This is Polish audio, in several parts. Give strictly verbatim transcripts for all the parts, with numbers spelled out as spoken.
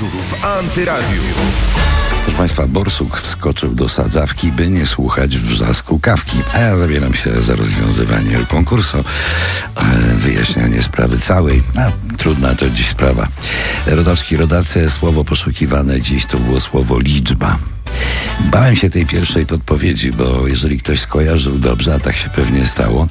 wieczoru w Antyradiu. Proszę Państwa, borsuk wskoczył do sadzawki, by nie słuchać wrzasku kawki. A ja zabieram się za rozwiązywanie konkursu, wyjaśnianie sprawy całej. A trudna to dziś sprawa. Rodaczki, rodacy, słowo poszukiwane dziś to było słowo liczba. Bałem się tej pierwszej podpowiedzi, bo jeżeli ktoś skojarzył dobrze, a tak się pewnie stało,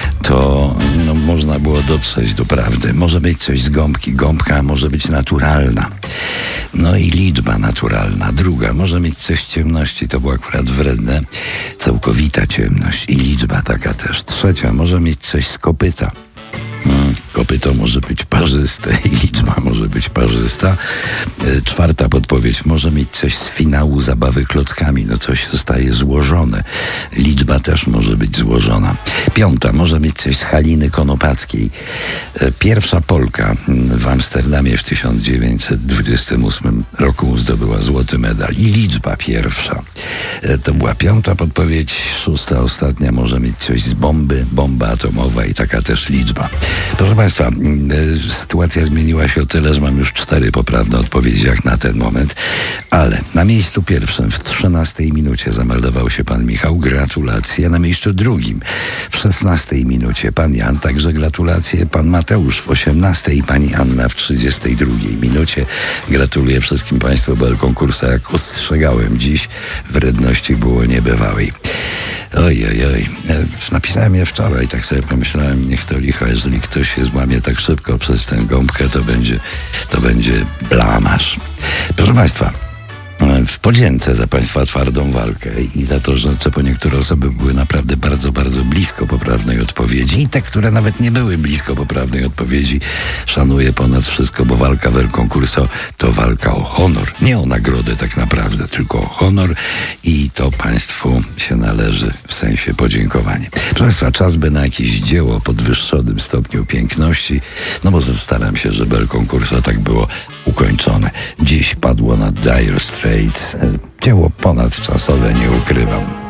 to no, można było dotrzeć do prawdy. Może być coś z gąbki. Gąbka może być naturalna. No i liczba naturalna. Druga, może mieć coś z ciemności. To było akurat wredne. Całkowita ciemność. I liczba taka też. Trzecia, może mieć coś z kopyta. Hmm, kopyto może być parzyste i liczba może być parzysta. E, czwarta podpowiedź, może mieć coś z finału zabawy klockami. No coś zostaje złożone. Liczba też może być złożona. Piąta, może mieć coś z Haliny Konopackiej. E, pierwsza Polka w Amsterdamie w tysiąc dziewięćset dwudziestym ósmym roku zdobyła złoty medal. I liczba pierwsza. E, to była piąta podpowiedź. Szósta, ostatnia, może mieć coś z bomby. Bomba atomowa i taka też liczba. Proszę Państwa, sytuacja zmieniła się o tyle, że mam już cztery poprawne odpowiedzi jak na ten moment, ale na miejscu pierwszym w trzynastej minucie zameldował się pan Michał, gratulacje. Na miejscu drugim w szesnastej minucie pan Jan, także gratulacje. Pan Mateusz w osiemnastej i pani Anna w trzydziestej drugiej minucie. Gratuluję wszystkim Państwu, bo konkursa, jak ostrzegałem dziś, wredności było niebywałej. Oj, oj, oj. Napisałem je wczoraj, tak sobie pomyślałem, niech to licho, jeżeli ktoś się złamie tak szybko przez tę gąbkę, to będzie, to będzie blamaż. Proszę Państwa, w podzięce za Państwa twardą walkę i za to, że co po niektóre osoby były naprawdę bardzo, bardzo blisko poprawnej odpowiedzi i te, które nawet nie były blisko poprawnej odpowiedzi, szanuję ponad wszystko, bo walka w El Concurso to walka o honor. Nie o nagrodę tak naprawdę, tylko o honor i to Państwu się należy w sensie podziękowania. Proszę Państwa, czas by na jakieś dzieło o podwyższonym stopniu piękności, no bo staram się, żeby El Concurso tak było ukończone. Dziś padło na Dire Straits. Dzieło ponadczasowe, nie ukrywam.